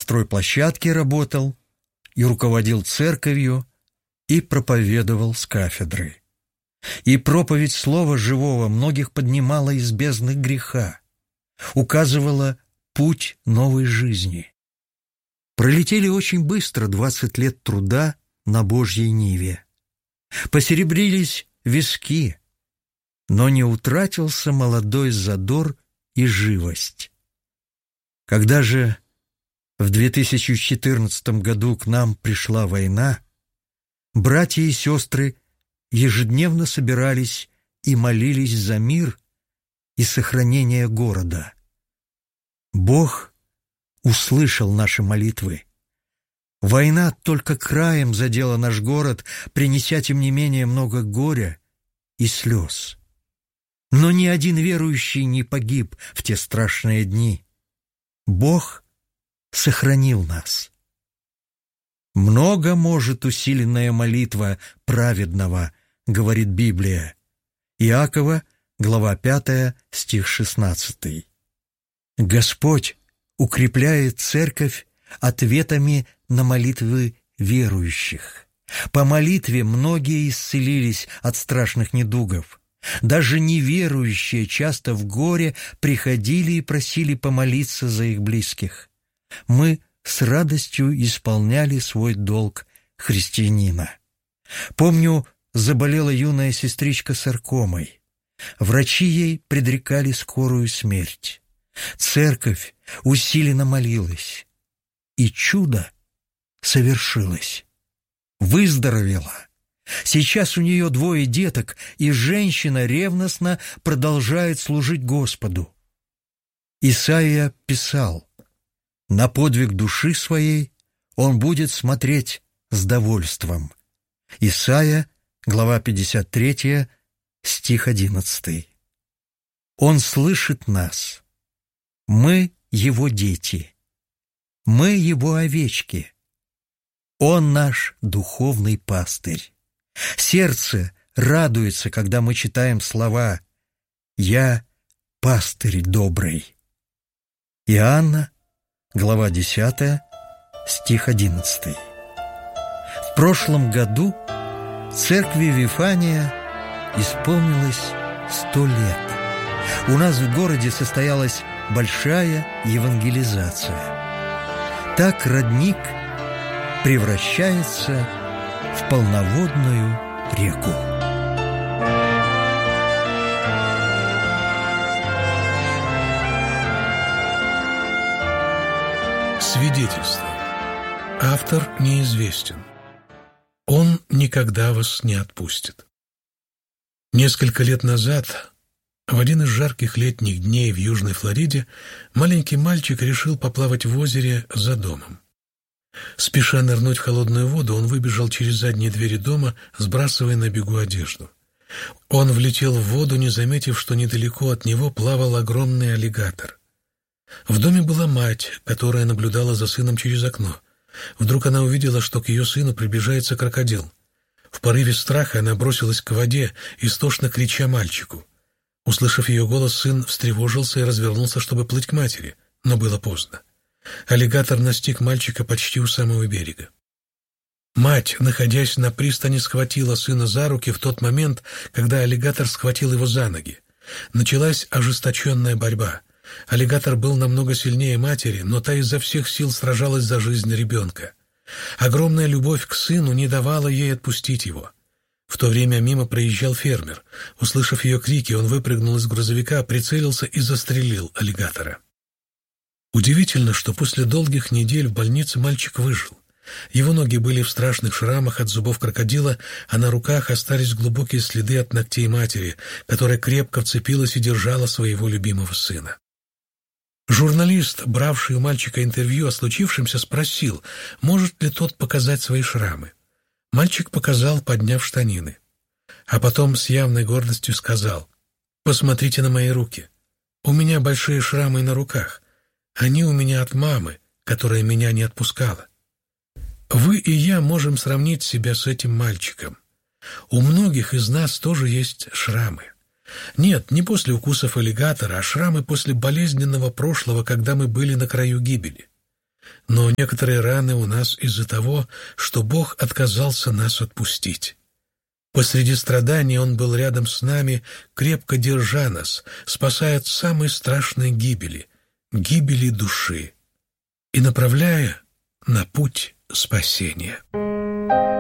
стройплощадке работал, и руководил церковью, и проповедовал с кафедры. И проповедь Слова Живого многих поднимала из бездны греха, указывала путь новой жизни. Пролетели очень быстро 20 лет труда на Божьей ниве. Посеребрились виски, но не утратился молодой задор и живость. Когда же в 2014 году к нам пришла война, братья и сестры ежедневно собирались и молились за мир и сохранение города. Бог услышал наши молитвы. Война только краем задела наш город, принеся, тем не менее, много горя и слез. Но ни один верующий не погиб в те страшные дни. Бог сохранил нас. «Много может усиленная молитва праведного», — говорит Библия. Иакова, глава 5, стих 16. Господь укрепляет церковь ответами на молитвы верующих. По молитве многие исцелились от страшных недугов. Даже неверующие часто в горе приходили и просили помолиться за их близких. Мы с радостью исполняли свой долг христианина. Помню, заболела юная сестричка саркомой. Врачи ей предрекали скорую смерть. Церковь усиленно молилась, и чудо совершилось. Выздоровела. Сейчас у нее 2 деток, и женщина ревностно продолжает служить Господу. Исаия писал: «На подвиг души своей он будет смотреть с довольством». Исайя, глава 53, стих 11. Он слышит нас. Мы его дети. Мы его овечки. Он наш духовный пастырь. Сердце радуется, когда мы читаем слова «Я пастырь добрый». Иоанна, глава 10, стих 11. В прошлом году церкви Вифания исполнилось 100 лет. У нас в городе состоялась большая евангелизация. Так родник превращается в полноводную реку. Свидетельство. Автор неизвестен. Он никогда вас не отпустит. Несколько лет назад, в один из жарких летних дней в Южной Флориде, маленький мальчик решил поплавать в озере за домом. Спеша нырнуть в холодную воду, он выбежал через задние двери дома, сбрасывая на бегу одежду. Он влетел в воду, не заметив, что недалеко от него плавал огромный аллигатор. В доме была мать, которая наблюдала за сыном через окно. Вдруг она увидела, что к ее сыну приближается крокодил. В порыве страха она бросилась к воде, истошно крича мальчику. Услышав ее голос, сын встревожился и развернулся, чтобы плыть к матери, но было поздно. Аллигатор настиг мальчика почти у самого берега. Мать, находясь на пристани, схватила сына за руки в тот момент, когда аллигатор схватил его за ноги. Началась ожесточенная борьба. Аллигатор был намного сильнее матери, но та изо всех сил сражалась за жизнь ребенка. Огромная любовь к сыну не давала ей отпустить его. В то время мимо проезжал фермер. Услышав ее крики, он выпрыгнул из грузовика, прицелился и застрелил аллигатора. Удивительно, что после долгих недель в больнице мальчик выжил. Его ноги были в страшных шрамах от зубов крокодила, а на руках остались глубокие следы от ногтей матери, которая крепко вцепилась и держала своего любимого сына. Журналист, бравший у мальчика интервью о случившемся, спросил, может ли тот показать свои шрамы. Мальчик показал, подняв штанины. А потом с явной гордостью сказал: «Посмотрите на мои руки. У меня большие шрамы на руках. Они у меня от мамы, которая меня не отпускала». Вы и я можем сравнить себя с этим мальчиком. У многих из нас тоже есть шрамы. Нет, не после укусов аллигатора, а шрамы после болезненного прошлого, когда мы были на краю гибели. но некоторые раны у нас из-за того, что Бог отказался нас отпустить. Посреди страданий Он был рядом с нами, крепко держа нас, спасая от самой страшной гибели — гибели души, и направляя на путь спасения.